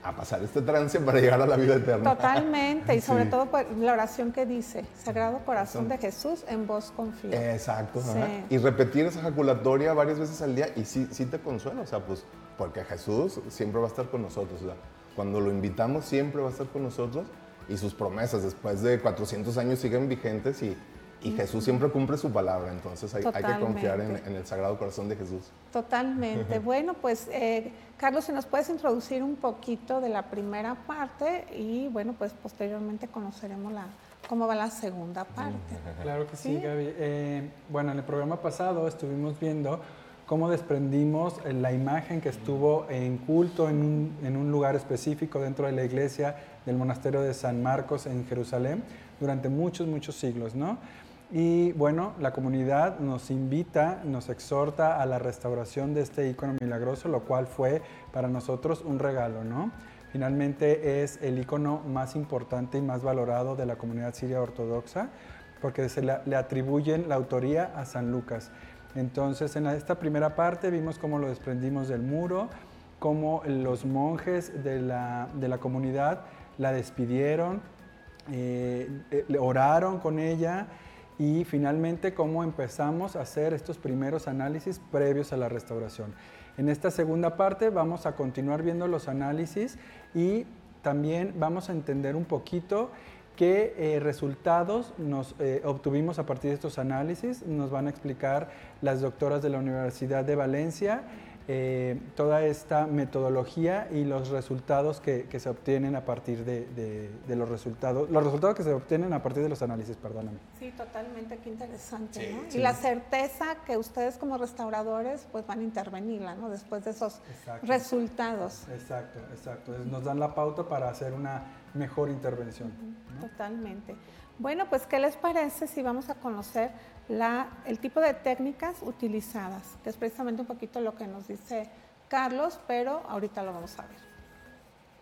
a pasar este trance para llegar a la vida eterna. Totalmente, y sobre Sí. todo pues, la oración que dice, Sagrado Corazón de Jesús, en vos confío. Exacto, Sí. ajá. Y repetir esa ejaculatoria varias veces al día y sí, sí te consuela, o sea, pues porque Jesús siempre va a estar con nosotros, o sea, cuando lo invitamos siempre va a estar con nosotros y sus promesas después de 400 años siguen vigentes y Jesús siempre cumple su palabra, entonces hay que confiar en el Sagrado Corazón de Jesús. Totalmente. Bueno, pues Carlos, si nos puedes introducir un poquito de la primera parte y bueno, pues posteriormente conoceremos cómo va la segunda parte. Claro que sí, Gaby. Bueno, en el programa pasado estuvimos viendo cómo desprendimos la imagen que estuvo en culto en un lugar específico dentro de la iglesia del monasterio de San Marcos en Jerusalén durante muchos, muchos siglos, ¿no? Y bueno, la comunidad nos invita, nos exhorta a la restauración de este ícono milagroso, lo cual fue para nosotros un regalo, ¿no? Finalmente es el ícono más importante y más valorado de la comunidad siria ortodoxa, porque le atribuyen la autoría a San Lucas. Entonces, en esta primera parte vimos cómo lo desprendimos del muro, cómo los monjes de la comunidad la despidieron, oraron con ella y finalmente cómo empezamos a hacer estos primeros análisis previos a la restauración. En esta segunda parte vamos a continuar viendo los análisis y también vamos a entender un poquito qué resultados nos obtuvimos a partir de estos análisis. Nos van a explicar las doctoras de la Universidad de Valencia toda esta metodología y los resultados que se obtienen a partir de los resultados que se obtienen a partir de los análisis, perdóname. Sí, totalmente, qué interesante, Sí, ¿no? sí. Y la certeza que ustedes como restauradores pues van a intervenirla, ¿no? Después de esos resultados. Exacto. Nos dan la pauta para hacer una mejor intervención, ¿no? Totalmente. Bueno, pues ¿qué les parece si vamos a conocer el tipo de técnicas utilizadas? Que es precisamente un poquito lo que nos dice Carlos, pero ahorita lo vamos a ver.